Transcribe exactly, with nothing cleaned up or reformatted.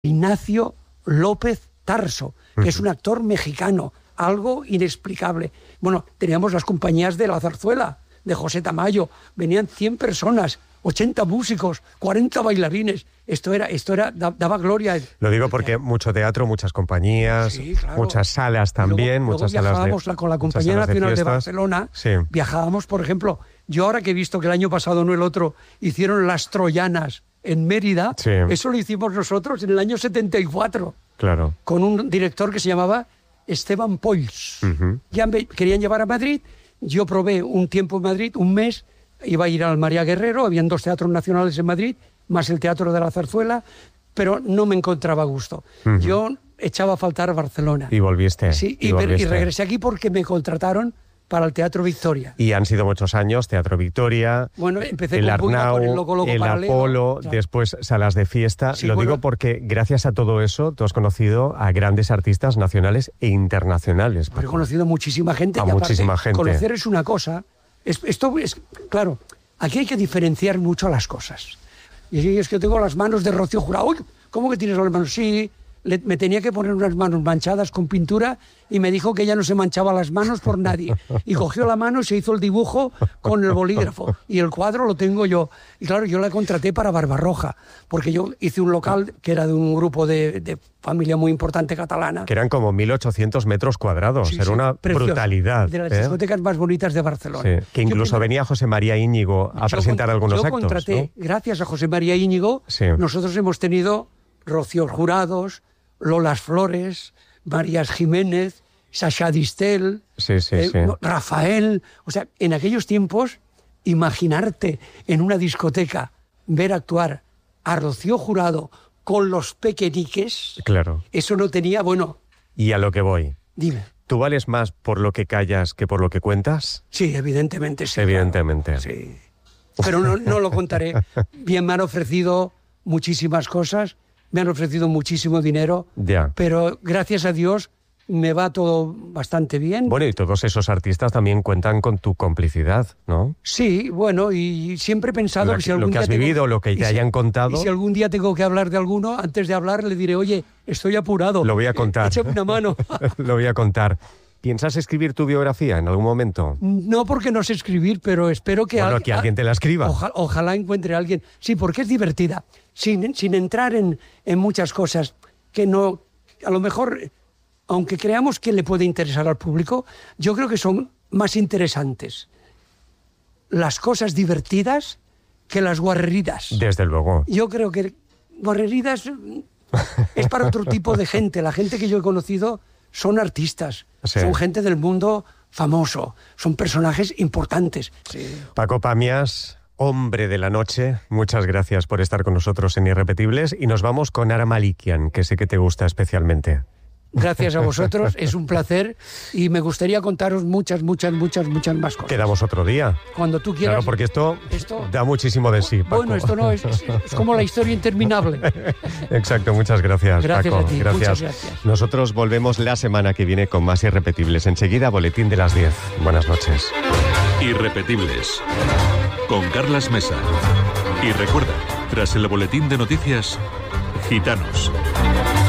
Ignacio López Tarso, que es un actor mexicano, algo inexplicable. Bueno, teníamos las compañías de La Zarzuela, de José Tamayo, venían cien personas, ochenta músicos, cuarenta bailarines. Esto era, esto era, daba gloria. Lo digo porque mucho teatro, muchas compañías, sí, claro. muchas salas también, luego, muchas luego salas viajábamos de, con la Compañía Nacional de, de Barcelona, sí. viajábamos, por ejemplo, yo ahora que he visto que el año pasado, no el otro, hicieron Las Troyanas en Mérida, sí. eso lo hicimos nosotros en el año setenta y cuatro, claro. con un director que se llamaba Esteban Polls. Uh-huh. Ya me querían llevar a Madrid, yo probé un tiempo en Madrid, un mes, iba a ir al María Guerrero, habían dos teatros nacionales en Madrid, más el Teatro de la Zarzuela, pero no me encontraba a gusto. Uh-huh. Yo echaba a faltar a Barcelona. Y volviste. Sí, y, y, volviste. y regresé aquí porque me contrataron para el Teatro Victoria. Y han sido muchos años, Teatro Victoria, bueno, empecé el con Arnau, con el, Loco, Loco el Paralelo, Apolo, claro. Después salas de fiesta. Sí, Lo bueno, digo porque gracias a todo eso tú has conocido a grandes artistas nacionales e internacionales. He conocido muchísima gente. A y muchísima aparte, gente. Conocer es una cosa. Es, esto es, claro, aquí hay que diferenciar mucho las cosas. Y es que tengo las manos de Rocío Jurado. Uy, ¿cómo que tienes las manos? Sí, le, me tenía que poner unas manos manchadas con pintura y me dijo que ella no se manchaba las manos por nadie. Y cogió la mano y se hizo el dibujo con el bolígrafo. Y el cuadro lo tengo yo. Y claro, yo la contraté para Barbarroja, porque yo hice un local que era de un grupo de, de familia muy importante catalana. Que eran como mil ochocientos metros cuadrados. Sí, era sí, una precioso. Brutalidad. De las ¿eh? discotecas más bonitas de Barcelona. Sí, que incluso yo, venía José María Íñigo a presentar yo, algunos yo actos. Yo contraté, ¿no? Gracias a José María Íñigo, sí. nosotros hemos tenido Rocío Jurados, Lolas Flores, Marías Jiménez, Sacha Distel, sí, sí, eh, sí. Rafael. O sea, en aquellos tiempos, imaginarte en una discoteca ver actuar a Rocío Jurado con Los Pequeñiques, claro. Eso no tenía, bueno... Y a lo que voy. Dime. ¿Tú vales más por lo que callas que por lo que cuentas? Sí, evidentemente sí. Evidentemente. Claro. Sí. Pero no, no lo contaré. Bien, me han ofrecido muchísimas cosas, me han ofrecido muchísimo dinero, ya. Pero gracias a Dios me va todo bastante bien. Bueno, y todos esos artistas también cuentan con tu complicidad, ¿no? Sí, bueno, y siempre he pensado la, que si algún lo que día has vivido, tengo, lo que te si, hayan contado... Y si algún día tengo que hablar de alguno, antes de hablar le diré, oye, estoy apurado. Lo voy a contar. Échame una mano. Lo voy a contar. ¿Piensas escribir tu biografía en algún momento? No, porque no sé escribir, pero espero que... Bueno, al, que alguien te la escriba. Ojalá, ojalá encuentre a alguien. Sí, porque es divertida. Sin, sin entrar en, en muchas cosas que no... A lo mejor, aunque creamos que le puede interesar al público, yo creo que son más interesantes las cosas divertidas que las guarreridas. Desde luego. Yo creo que guarreridas es para otro tipo de gente. La gente que yo he conocido son artistas, sí. Son gente del mundo famoso, son personajes importantes. Sí. Paco Pamias, hombre de la noche, muchas gracias por estar con nosotros en Irrepetibles y nos vamos con Ara Malikian, que sé que te gusta especialmente. Gracias a vosotros, es un placer y me gustaría contaros muchas, muchas, muchas, muchas más cosas. Quedamos otro día. Cuando tú quieras. Claro, porque esto, esto da muchísimo de sí, Paco. Bueno, esto no es, es, es como la historia interminable. Exacto, muchas gracias, gracias Paco. A ti, gracias. Muchas gracias. Nosotros volvemos la semana que viene con más Irrepetibles. Enseguida, boletín de las diez. Buenas noches. Irrepetibles, con Carlas Mesa. Y recuerda, tras el boletín de noticias, Gitanos.